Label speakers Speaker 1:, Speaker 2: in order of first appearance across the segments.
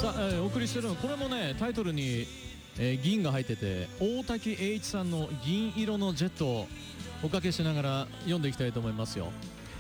Speaker 1: さあ、お送りしてるのこれもねタイトルに、銀が入ってて、大滝栄一さんの銀色のジェットをおかけしながら読んでいきたいと思いますよ。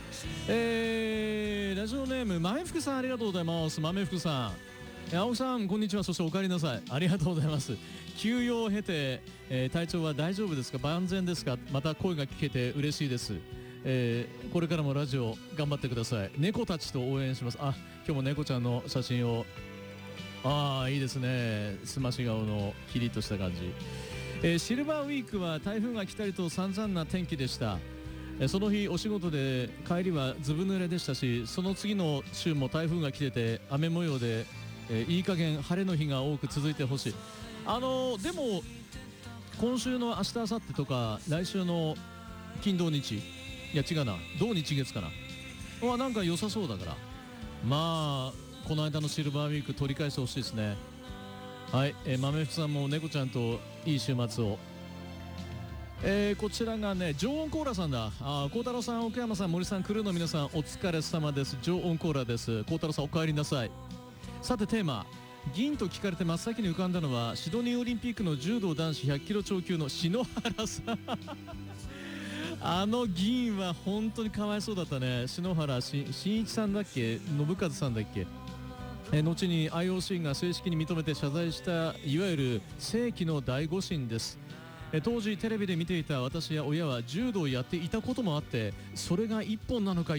Speaker 1: ラジオネーム豆福さん、ありがとうございます。豆福さん、青木さんこんにちは。そしてお帰りなさい。ありがとうございます。休養を経て、体調は大丈夫ですか？万全ですか？また声が聞けて嬉しいです。これからもラジオ頑張ってください。猫たちと応援します。あ、今日も猫ちゃんの写真を、いいですね。すまし顔のキリッとした感じ。シルバーウィークは台風が来たりと散々な天気でした。その日お仕事で帰りはずぶ濡れでしたし、その次の週も台風が来てて雨模様で、いい加減晴れの日が多く続いてほしい。でも今週の明日明後日とか来週の金土日、いや違うな、土日月かなはなんか良さそうだから、まあこの間のシルバーウィーク取り返してほしいですね。はい、豆福さんも猫ちゃんといい週末を。こちらがね、常温コーラさんだ。孝太郎さん、奥山さん、森さん、クルーの皆さん、お疲れ様です。常温コーラです。孝太郎さん、お帰りなさい。さてテーマ、銀と聞かれて真っ先に浮かんだのはシドニーオリンピックの柔道男子100キロ超級の篠原さんあの銀は本当にかわいそうだったね。篠原慎一さんだっけ、信和さんだっけ。後に IOC が正式に認めて謝罪した、いわゆる世紀の大誤審です。当時テレビで見ていた私や親は柔道をやっていたこともあって、それが一本なのか